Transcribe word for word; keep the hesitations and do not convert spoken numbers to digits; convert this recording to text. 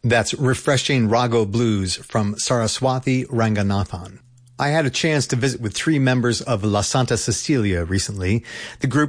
That's Refreshing Rago Blues from Saraswati Ranganathan. I had a chance to visit with three members of La Santa Cecilia recently. The group